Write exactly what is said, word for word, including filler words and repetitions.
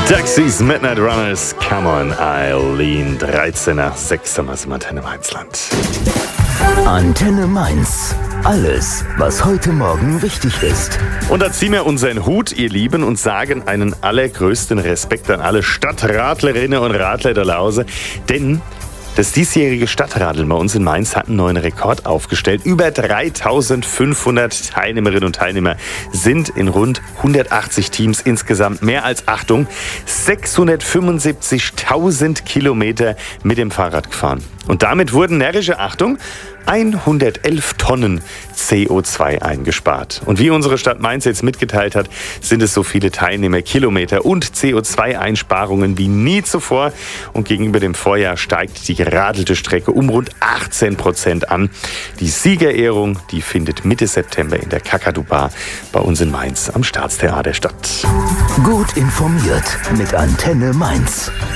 Taxis, Midnight Runners, Come on Eileen, dreizehn nach sechs haben wir es im Antenne Mainzland. Antenne Mainz. Alles, was heute Morgen wichtig ist. Und da ziehen wir unseren Hut, ihr Lieben, und sagen einen allergrößten Respekt an alle Stadtradlerinnen und Radler der Lause. Denn das diesjährige Stadtradeln bei uns in Mainz hat einen neuen Rekord aufgestellt. Über dreitausendfünfhundert Teilnehmerinnen und Teilnehmer sind in rund hundertachtzig Teams insgesamt mehr als, Achtung, sechshundertfünfundsiebzigtausend Kilometer mit dem Fahrrad gefahren. Und damit wurden närrische, Achtung, hundertelf Tonnen C O zwei eingespart. Und wie unsere Stadt Mainz jetzt mitgeteilt hat, sind es so viele Teilnehmerkilometer und C O zwei Einsparungen wie nie zuvor. Und gegenüber dem Vorjahr steigt die geradelte Strecke um rund achtzehn Prozent an. Die Siegerehrung, die findet Mitte September in der Kakadu-Bar bei uns in Mainz am Staatstheater statt. Gut informiert mit Antenne Mainz.